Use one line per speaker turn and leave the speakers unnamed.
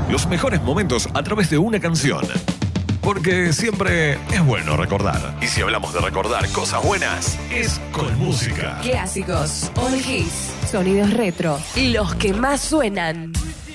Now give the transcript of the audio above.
los mejores momentos a través de una canción. Porque siempre es bueno recordar. Y si hablamos de recordar cosas buenas, es con música.
Clásicos, all hits, sonidos retro, los que más suenan.